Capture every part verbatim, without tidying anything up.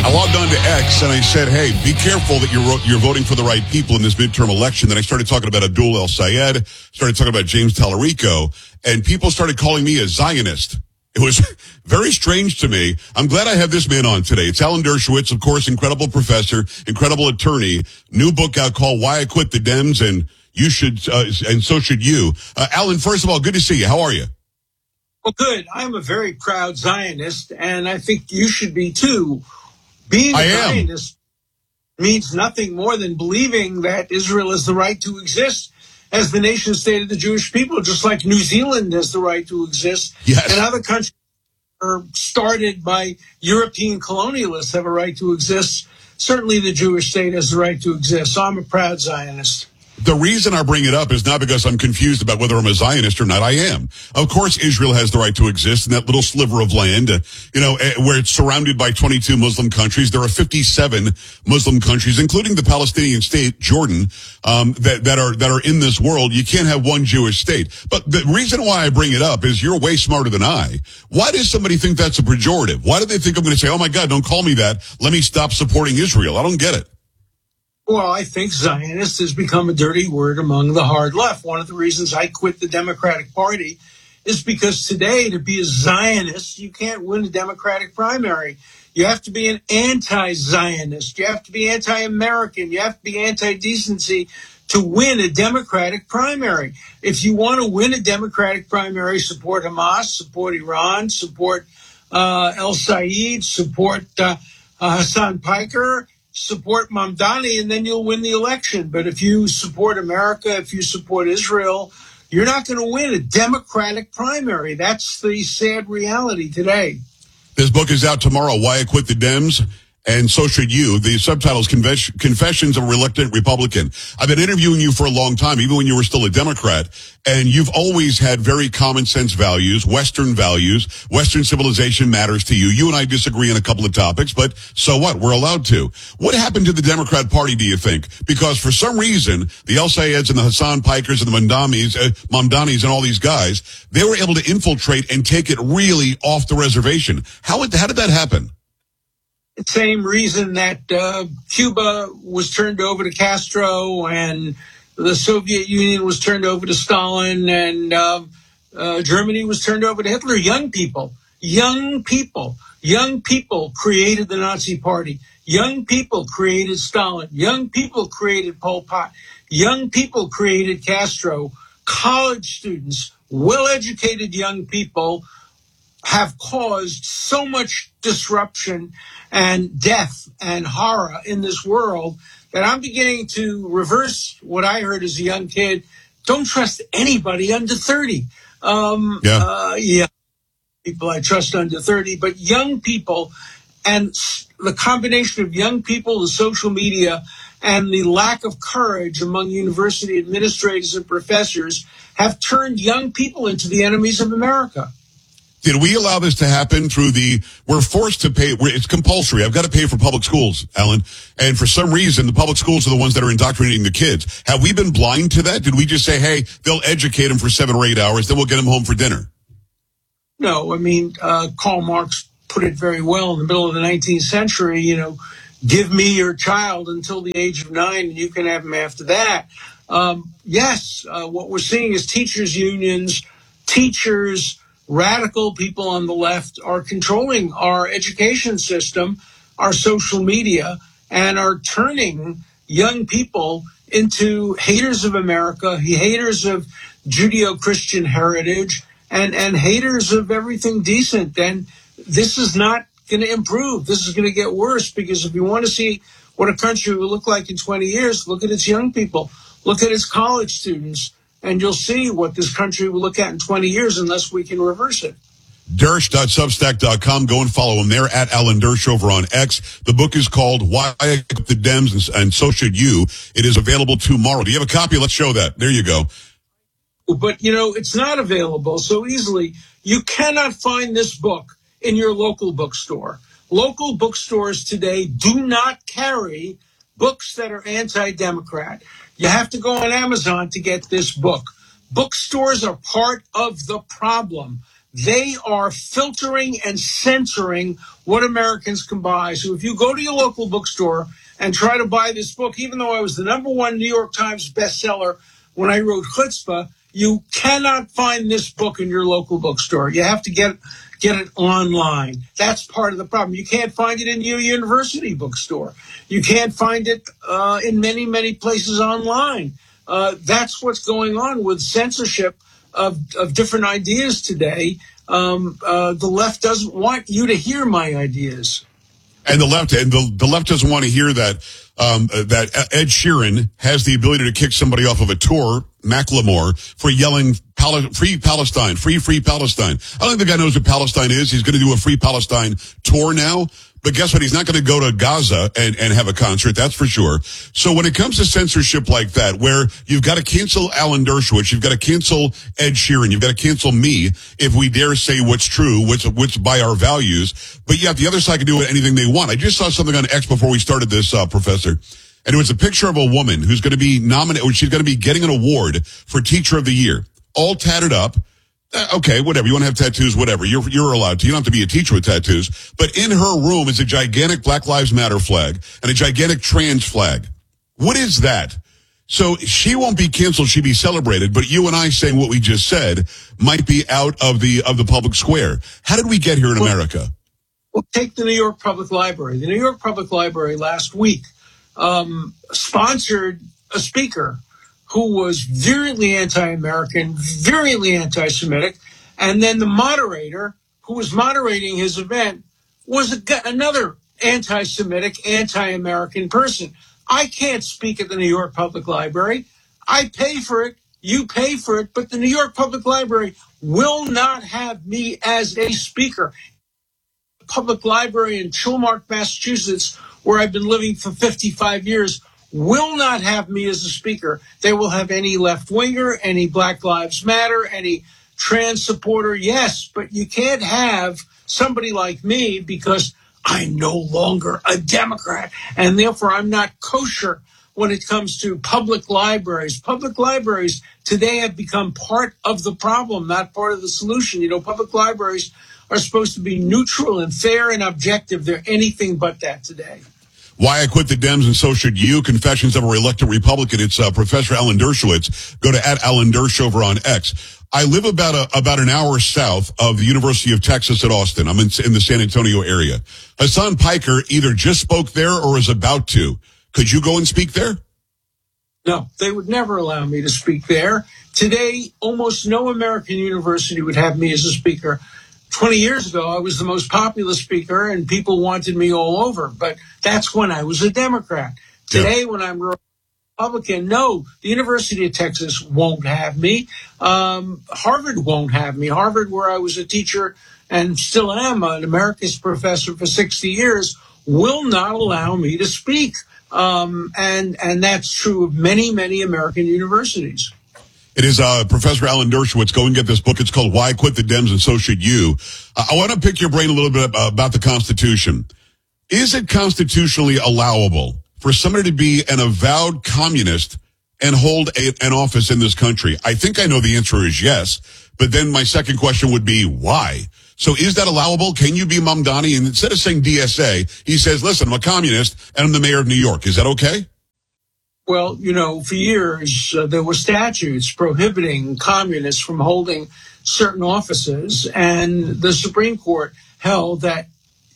I logged on to X and I said, hey, be careful that you're you're voting for the right people in this midterm election. Then I started talking about Abdul El-Sayed, started talking about James Tallarico, and people started calling me a Zionist. It was very strange to me. I'm glad I have this man on today. It's Alan Dershowitz, of course, incredible professor, incredible attorney. New book out called Why I Quit the Dems, and you should, uh, and so should you. Uh, Alan, first of all, good to see you. How are you? Well, good. I'm a very proud Zionist, and I think you should be too. Being a I am. Zionist means nothing more than believing that Israel has the right to exist as the nation state of the Jewish people, just like New Zealand has the right to exist. Yes. And other countries are started by European colonialists have a right to exist. Certainly the Jewish state has the right to exist. So I'm a proud Zionist. The reason I bring it up is not because I'm confused about whether I'm a Zionist or not. I am. Of course, Israel has the right to exist in that little sliver of land, uh, you know, uh, where it's surrounded by twenty-two Muslim countries. There are fifty-seven Muslim countries, including the Palestinian state, Jordan, um, that, that are, that are in this world. You can't have one Jewish state. But the reason why I bring it up is you're way smarter than I. Why does somebody think that's a pejorative? Why do they think I'm going to say, oh my God, don't call me that. Let me stop supporting Israel. I don't get it. Well, I think Zionist has become a dirty word among the hard left. One of the reasons I quit the Democratic Party is because today, to be a Zionist, you can't win a Democratic primary. You have to be an anti-Zionist. You have to be anti-American. You have to be anti-decency to win a Democratic primary. If you want to win a Democratic primary, support Hamas, support Iran, support uh, El-Sayed, support uh, uh, Hassan Piker, support Mamdani, and then you'll win the election. But if you support America, if you support Israel, you're not going to win a Democratic primary. That's the sad reality today. This book is out tomorrow, Why I Quit the Dems, and so should you. The subtitle is Confessions of a Reluctant Republican. I've been interviewing you for a long time, even when you were still a Democrat, and you've always had very common sense values, Western values. Western civilization matters to you. You and I disagree on a couple of topics, but so what? We're allowed to. What happened to the Democrat Party, do you think? Because for some reason, the El-Sayeds and the Hassan Pikers and the Mamdanis, uh, Mamdanis and all these guys, they were able to infiltrate and take it really off the reservation. How, how did that happen? Same reason that uh, Cuba was turned over to Castro and the Soviet Union was turned over to Stalin and uh, uh, Germany was turned over to Hitler. Young people, young people, young people created the Nazi Party. Young people created Stalin. Young people created Pol Pot. Young people created Castro. College students, well-educated young people have caused so much disruption and death and horror in this world that I'm beginning to reverse what I heard as a young kid. Don't trust anybody under thirty. Um, yeah. Uh, yeah, people I trust under thirty, but young people and the combination of young people, the social media, and the lack of courage among university administrators and professors have turned young people into the enemies of America. Did we allow this to happen through the, we're forced to pay, it's compulsory. I've got to pay for public schools, Alan. And for some reason, the public schools are the ones that are indoctrinating the kids. Have we been blind to that? Did we just say, hey, they'll educate them for seven or eight hours, then we'll get them home for dinner? No, I mean, uh, Karl Marx put it very well in the middle of the nineteenth century, you know, give me your child until the age of nine and you can have him after that. Um, yes, uh, what we're seeing is teachers' unions, teachers, radical people on the left are controlling our education system, our social media, and are turning young people into haters of America, haters of Judeo-Christian heritage, and, and haters of everything decent. And this is not going to improve. This is going to get worse, because if you want to see what a country will look like in twenty years, look at its young people, look at its college students, and you'll see what this country will look at in twenty years unless we can reverse it. Dersh dot substack dot com. Go and follow him there at Alan Dersh over on X. The book is called Why I Quit the Dems, and, and So Should You. It is available tomorrow. Do you have a copy? Let's show that. There you go. But, you know, it's not available so easily. You cannot find this book in your local bookstore. Local bookstores today do not carry books that are anti-Democrat. You have to go on Amazon to get this book. Bookstores are part of the problem. They are filtering and censoring what Americans can buy. So if you go to your local bookstore and try to buy this book, even though I was the number one New York Times bestseller when I wrote Chutzpah, you cannot find this book in your local bookstore. You have to get get it online. That's part of the problem. You can't find it in your university bookstore. You can't find it uh, in many, many places online. Uh, that's what's going on with censorship of, of different ideas today. Um, uh, the left doesn't want you to hear my ideas. And the left, and the, the left doesn't want to hear that um, that Ed Sheeran has the ability to kick somebody off of a tour, Macklemore, for yelling Pal- "Free Palestine, free, free Palestine." I don't think the guy knows what Palestine is. He's going to do a Free Palestine tour now. But guess what? He's not going to go to Gaza and, and have a concert, that's for sure. So when it comes to censorship like that, where you've got to cancel Alan Dershowitz, you've got to cancel Ed Sheeran, you've got to cancel me if we dare say what's true, what's, what's by our values. But yet the other side can do anything they want. I just saw something on X before we started this, uh, Professor. And it was a picture of a woman who's going to be nominated, or she's going to be getting an award for Teacher of the Year, all tatted up. Okay, whatever. You want to have tattoos, whatever. You're you're allowed to. You don't have to be a teacher with tattoos. But in her room is a gigantic Black Lives Matter flag and a gigantic trans flag. What is that? So she won't be canceled. She'll be celebrated. But you and I saying what we just said might be out of the of the public square. How did we get here in well, America? Well, take the New York Public Library. The New York Public Library last week um, sponsored a speaker who was virulently anti-American, virulently anti-Semitic, and then the moderator who was moderating his event was a, another anti-Semitic, anti-American person. I can't speak at the New York Public Library. I pay for it, you pay for it, but the New York Public Library will not have me as a speaker. The Public Library in Chilmark, Massachusetts, where I've been living for fifty-five years, will not have me as a speaker. They will have any left-winger, any Black Lives Matter, any trans supporter, yes, but you can't have somebody like me because I'm no longer a Democrat, and therefore I'm not kosher when it comes to public libraries. Public libraries today have become part of the problem, not part of the solution. You know, public libraries are supposed to be neutral and fair and objective. They're anything but that today. Why I Quit the Dems and So Should You, Confessions of a Reluctant Republican. It's uh, Professor Alan Dershowitz. Go to at Alan Dersh over on X. I live about a, about an hour south of the University of Texas at Austin. I'm in, in the San Antonio area. Hassan Piker either just spoke there or is about to. Could you go and speak there? No, they would never allow me to speak there. Today, almost no American university would have me as a speaker. twenty years ago, I was the most popular speaker and people wanted me all over. But that's when I was a Democrat. Today, yeah. when I'm a Republican, no, the University of Texas won't have me. Um, Harvard won't have me. Harvard, where I was a teacher and still am an emeritus professor for sixty years, will not allow me to speak. Um, and, and that's true of many, many American universities. It is uh, Professor Alan Dershowitz. Go and get this book. It's called Why I Quit the Dems and So Should You. Uh, I want to pick your brain a little bit about the Constitution. Is it constitutionally allowable for somebody to be an avowed communist and hold a, an office in this country? I think I know the answer is yes, but then my second question would be why? So is that allowable? Can you be Mamdani? And instead of saying D S A, he says, listen, I'm a communist and I'm the mayor of New York. Is that okay? Well, you know, for years, uh, there were statutes prohibiting communists from holding certain offices, and the Supreme Court held that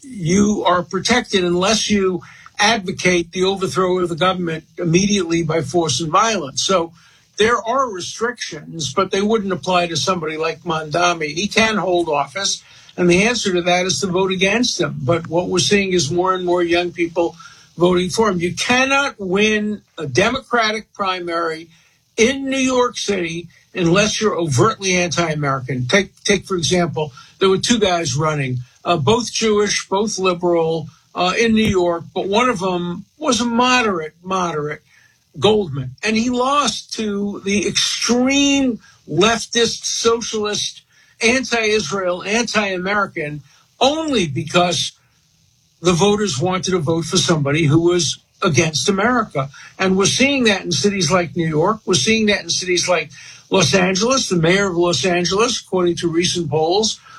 you are protected unless you advocate the overthrow of the government immediately by force and violence. So there are restrictions, but they wouldn't apply to somebody like Mamdani. He can hold office, and the answer to that is to vote against him. But what we're seeing is more and more young people voting for him. You cannot win a Democratic primary in New York City unless you're overtly anti-American. Take, take for example, there were two guys running, uh, both Jewish, both liberal, uh, in New York, but one of them was a moderate, moderate, Goldman. And he lost to the extreme leftist, socialist, anti-Israel, anti-American, only because the voters wanted to vote for somebody who was against America. And we're seeing that in cities like New York. We're seeing that in cities like Los Angeles. The mayor of Los Angeles, according to recent polls,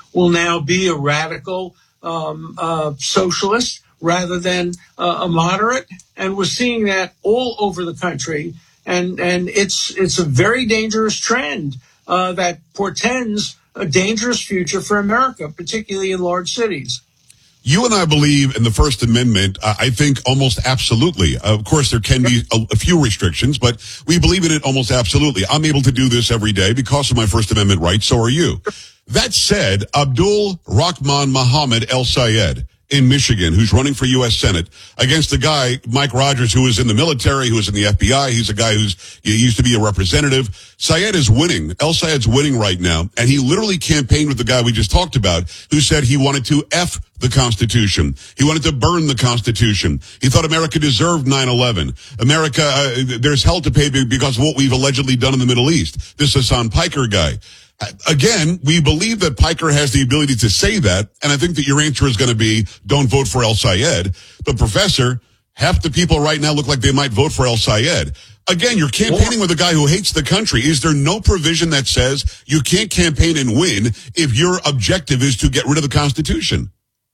will now be a radical um, uh, socialist rather than uh, a moderate. And we're seeing that all over the country. And, and it's, it's a very dangerous trend uh, that portends a dangerous future for America, particularly in large cities. You and I believe in the First Amendment, uh, I think almost absolutely. Uh, of course, there can be a, a few restrictions, but we believe in it almost absolutely. I'm able to do this every day because of my First Amendment rights, so are you. That said, Abdul Rahman Mohammed El Sayed in Michigan, who's running for U S Senate against the guy, Mike Rogers, who was in the military, who was in the F B I. He's a guy who's he used to be a representative. Sayed is winning. El Sayed's winning right now. And he literally campaigned with the guy we just talked about, who said he wanted to F the Constitution. He wanted to burn the Constitution. He thought America deserved nine eleven. America, uh, there's hell to pay because of what we've allegedly done in the Middle East. This Hassan Piker guy. Again, we believe that Piker has the ability to say that, and I think that your answer is going to be, don't vote for El Sayed. But, Professor, half the people right now look like they might vote for El Sayed. Again, you're campaigning with a guy who hates the country. Is there no provision that says you can't campaign and win if your objective is to get rid of the Constitution?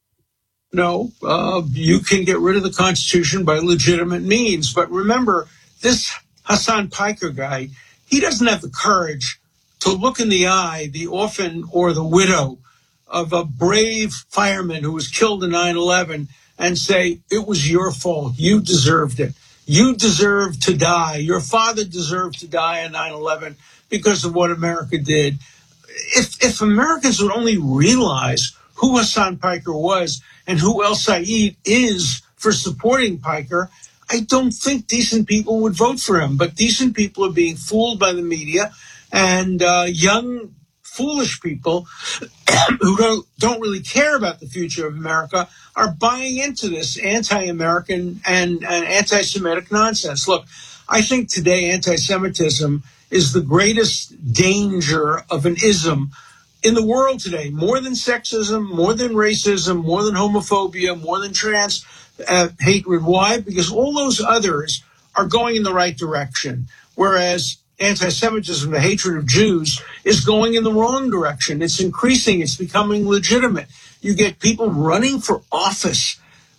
No, uh, you can get rid of the Constitution by legitimate means. But remember, this Hassan Piker guy, he doesn't have the courage to look in the eye the orphan or the widow of a brave fireman who was killed in nine eleven and say, it was your fault. You deserved it. You deserved to die. Your father deserved to die in nine eleven because of what America did. If, if Americans would only realize who Hassan Piker was and who El Sayed is for supporting Piker, I don't think decent people would vote for him. But decent people are being fooled by the media. And uh, young, foolish people who don't, don't really care about the future of America are buying into this anti-American and, and anti-Semitic nonsense. Look, I think today anti-Semitism is the greatest danger of an ism in the world today, more than sexism, more than racism, more than homophobia, more than trans uh, hatred. Why? Because all those others are going in the right direction, whereas anti-Semitism, the hatred of Jews, is going in the wrong direction. It's increasing. It's becoming legitimate. You get people running for office,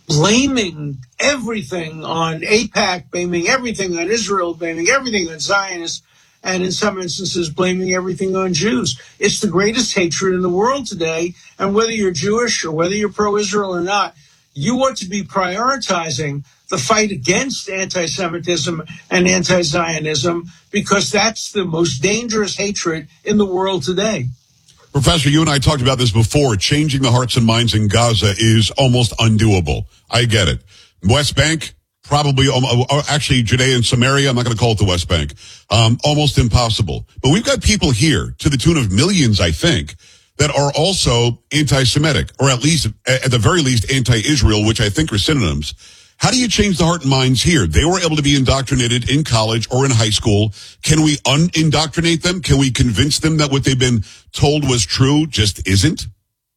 blaming everything on AIPAC, blaming everything on Israel, blaming everything on Zionists, and in some instances, blaming everything on Jews. It's the greatest hatred in the world today. And whether you're Jewish or whether you're pro-Israel or not, you ought to be prioritizing the fight against anti-Semitism and anti-Zionism, because that's the most dangerous hatred in the world today. Professor, you and I talked about this before. Changing the hearts and minds in Gaza is almost undoable. I get it. West Bank, probably, or actually Judea and Samaria, I'm not going to call it the West Bank, um, almost impossible. But we've got people here, to the tune of millions, I think, that are also anti-Semitic, or at least, at the very least, anti-Israel, which I think are synonyms. How do you change the heart and minds here? They were able to be indoctrinated in college or in high school. Can we un-indoctrinate them? Can we convince them that what they've been told was true just isn't?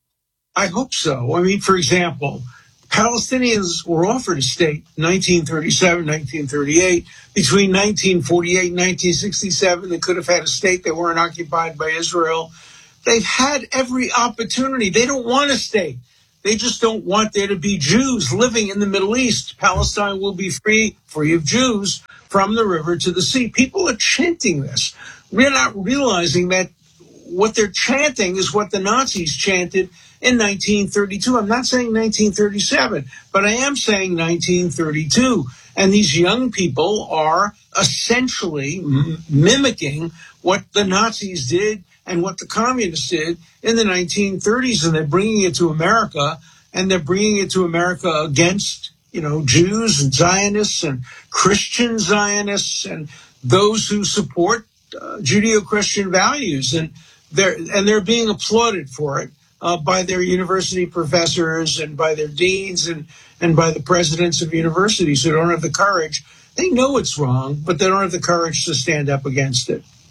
I hope so. I mean, for example, Palestinians were offered a state in nineteen thirty-seven, nineteen thirty-eight. Between nineteen forty-eight and nineteen sixty-seven, they could have had a state. They weren't occupied by Israel. They've had every opportunity. They don't want a state. They just don't want there to be Jews living in the Middle East. Palestine will be free, free of Jews, from the river to the sea. People are chanting this. We're not realizing that what they're chanting is what the Nazis chanted in nineteen thirty-two. I'm not saying nineteen thirty-seven, but I am saying nineteen thirty-two. And these young people are essentially m- mimicking what the Nazis did and what the communists did in the nineteen thirties, and they're bringing it to America, and they're bringing it to America against, you know, Jews and Zionists and Christian Zionists and those who support uh, Judeo-Christian values, and they're and they're being applauded for it uh, by their university professors and by their deans and and by the presidents of universities who don't have the courage. They know it's wrong, but they don't have the courage to stand up against it.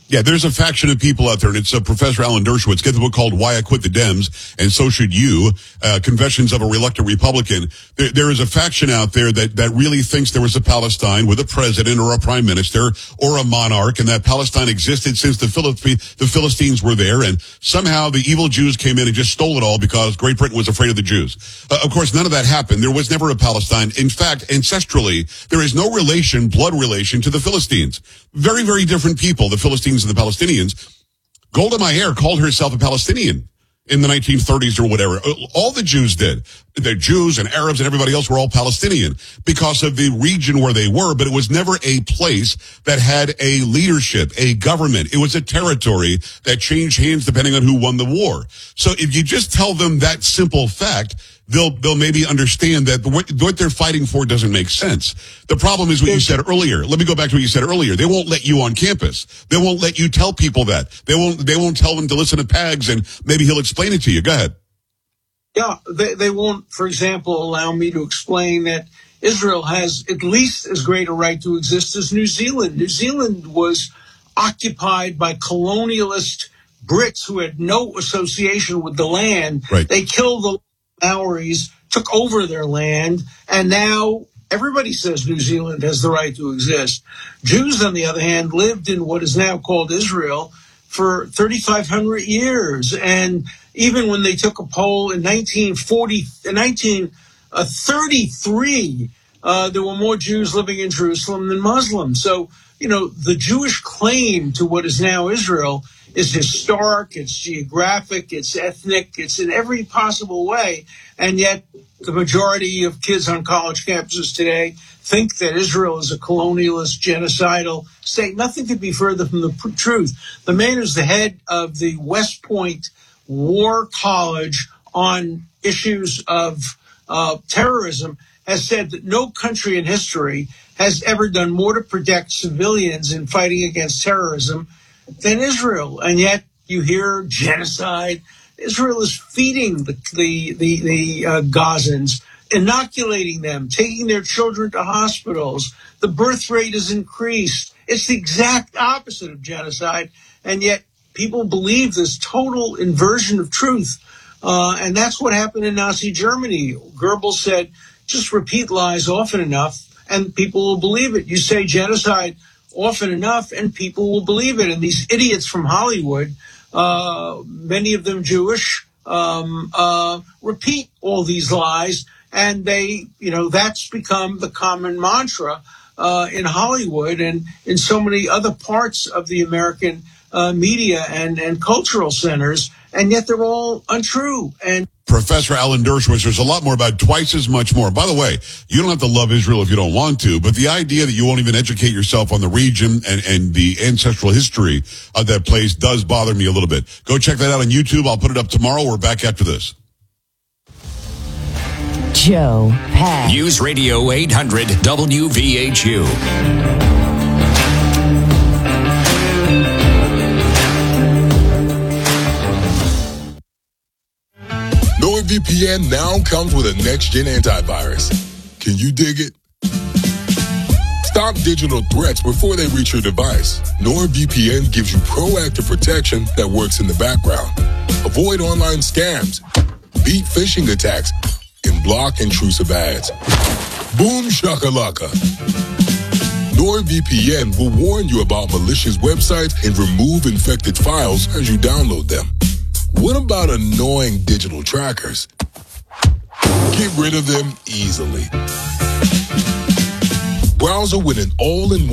Yeah, there's a faction of people out there, and it's uh, Professor Alan Dershowitz. Get the book called Why I Quit the Dems, and so should you, uh, Confessions of a Reluctant Republican. There, there is a faction out there that, that really thinks there was a Palestine with a president or a prime minister or a monarch, and that Palestine existed since the, Philip- the Philistines were there, and somehow the evil Jews came in and just stole it all because Great Britain was afraid of the Jews. Uh, of course, none of that happened. There was never a Palestine. In fact, ancestrally, there is no relation, blood relation, to the Philistines. Very, very different people, the Philistines and the Palestinians. Golda Meir called herself a Palestinian in the nineteen thirties or whatever. All the Jews did. The Jews and Arabs and everybody else were all Palestinian because of the region where they were, but it was never a place that had a leadership, a government. It was a territory that changed hands depending on who won the war. So if you just tell them that simple fact, they'll they'll maybe understand that what, what they're fighting for doesn't make sense. The problem is what you said earlier. Let me go back to what you said earlier. They won't let you on campus. They won't let you tell people that. They won't they won't tell them to listen to Pags, and maybe he'll explain it to you. Go ahead. Yeah, they, they won't, for example, allow me to explain that Israel has at least as great a right to exist as New Zealand. New Zealand was occupied by colonialist Brits who had no association with the land. Right. They killed the Maoris, took over their land, and now everybody says New Zealand has the right to exist. Jews, on the other hand, lived in what is now called Israel for thirty-five hundred years. And even when they took a poll in nineteen forty, in nineteen thirty-three, uh, there were more Jews living in Jerusalem than Muslims. So, you know, the Jewish claim to what is now Israel is historic, it's geographic, it's ethnic, it's in every possible way. And yet the majority of kids on college campuses today think that Israel is a colonialist, genocidal state. Nothing could be further from the pr- truth. The man who's the head of the West Point War College on issues of uh, terrorism has said that no country in history has ever done more to protect civilians in fighting against terrorism than Israel. And yet you hear genocide. Israel is feeding the the the, the uh, Gazans, inoculating them, taking their children to hospitals. The birth rate is increased. It's the exact opposite of genocide, and yet people believe this total inversion of truth. Uh, and that's what happened in Nazi Germany. Goebbels said, just repeat lies often enough, and people will believe it. You say genocide often enough, and people will believe it. And these idiots from Hollywood, uh, many of them Jewish, um, uh, repeat all these lies, and they, you know, that's become the common mantra uh, in Hollywood and in so many other parts of the American uh, media and, and cultural centers, and yet they're all untrue. And Professor Alan Dershowitz, there's a lot more about twice as much more. By the way, you don't have to love Israel if you don't want to, but the idea that you won't even educate yourself on the region and, and the ancestral history of that place does bother me a little bit. Go check that out on YouTube. I'll put it up tomorrow. We're back after this. Joe Pags. News Radio eight hundred W V H U. NordVPN now comes with a next-gen antivirus. Can you dig it? Stop digital threats before they reach your device. NordVPN gives you proactive protection that works in the background. Avoid online scams, beat phishing attacks, and block intrusive ads. Boom shakalaka. NordVPN will warn you about malicious websites and remove infected files as you download them. What about annoying digital trackers? Get rid of them easily. Browser with an all-in-one